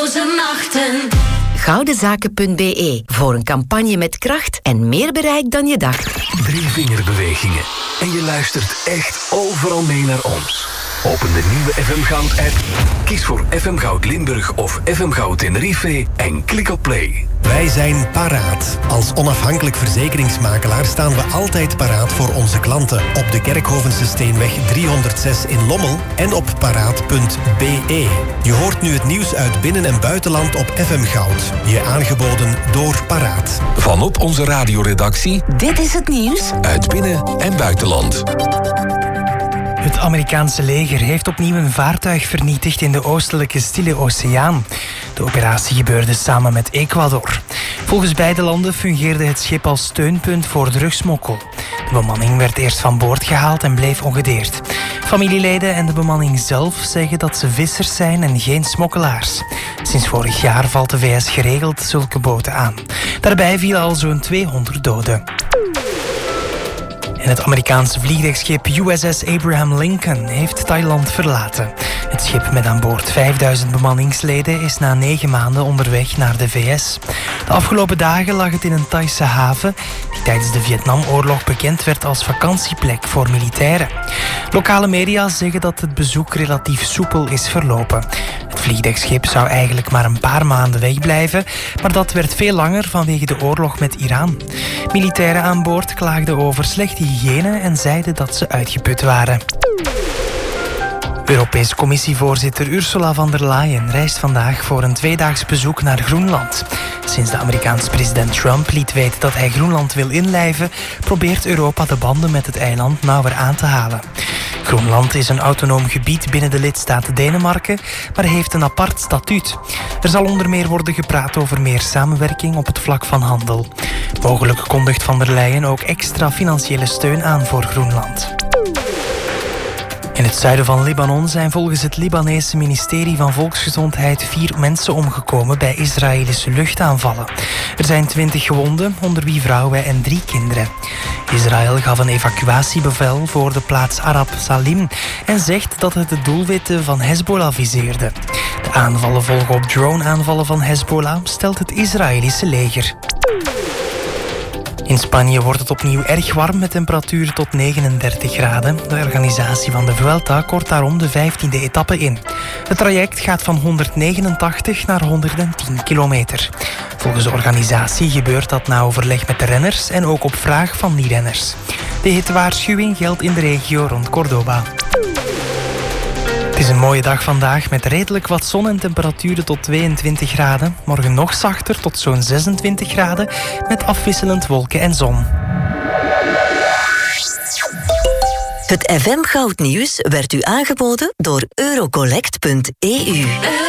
slapeloze nachten. Goudenzaken.be voor een campagne met kracht en meer bereik dan je dacht. 3 vingerbewegingen en je luistert echt overal mee naar ons. Open de nieuwe FM Goud app, kies voor FM Goud Limburg of FM Goud Tenerife en klik op play. Wij zijn paraat. Als onafhankelijk verzekeringsmakelaar staan we altijd paraat voor onze klanten. Op de Kerkhovense Steenweg 306 in Lommel en op paraat.be. Je hoort nu het nieuws uit binnen- en buitenland op FM Goud. Je aangeboden door Paraat. Vanop onze radioredactie. Dit is het nieuws Uit binnen- en buitenland. Het Amerikaanse leger heeft opnieuw een vaartuig vernietigd in de oostelijke Stille Oceaan. De operatie gebeurde samen met Ecuador. Volgens beide landen fungeerde het schip als steunpunt voor drugsmokkel. De bemanning werd eerst van boord gehaald en bleef ongedeerd. Familieleden en de bemanning zelf zeggen dat ze vissers zijn en geen smokkelaars. Sinds vorig jaar valt de VS geregeld zulke boten aan. Daarbij vielen al zo'n 200 doden. En het Amerikaanse vliegdekschip USS Abraham Lincoln heeft Thailand verlaten. Het schip met aan boord 5000 bemanningsleden is na 9 maanden onderweg naar de VS. De afgelopen dagen lag het in een Thaise haven die tijdens de Vietnamoorlog bekend werd als vakantieplek voor militairen. Lokale media zeggen dat het bezoek relatief soepel is verlopen. Het vliegdekschip zou eigenlijk maar een paar maanden wegblijven, maar dat werd veel langer vanwege de oorlog met Iran. Militairen aan boord klaagden over slechte hygiëne en zeiden dat ze uitgeput waren. Europese Commissievoorzitter Ursula von der Leyen reist vandaag voor een 2-daags bezoek naar Groenland. Sinds de Amerikaanse president Trump liet weten dat hij Groenland wil inlijven, probeert Europa de banden met het eiland nauwer aan te halen. Groenland is een autonoom gebied binnen de lidstaat Denemarken, maar heeft een apart statuut. Er zal onder meer worden gepraat over meer samenwerking op het vlak van handel. Mogelijk kondigt von der Leyen ook extra financiële steun aan voor Groenland. In het zuiden van Libanon zijn volgens het Libanese ministerie van Volksgezondheid 4 mensen omgekomen bij Israëlische luchtaanvallen. Er zijn 20 gewonden, onder wie vrouwen en 3 kinderen. Israël gaf een evacuatiebevel voor de plaats Arab Salim en zegt dat het de doelwitten van Hezbollah viseerde. De aanvallen volgen op drone-aanvallen van Hezbollah, stelt het Israëlische leger. In Spanje wordt het opnieuw erg warm met temperaturen tot 39 graden. De organisatie van de Vuelta kort daarom de 15e etappe in. Het traject gaat van 189 naar 110 kilometer. Volgens de organisatie gebeurt dat na overleg met de renners en ook op vraag van die renners. De hittewaarschuwing geldt in de regio rond Córdoba. Het is een mooie dag vandaag met redelijk wat zon en temperaturen tot 22 graden. Morgen nog zachter tot zo'n 26 graden met afwisselend wolken en zon. Het FM Goud Nieuws werd u aangeboden door Eurocollect.eu.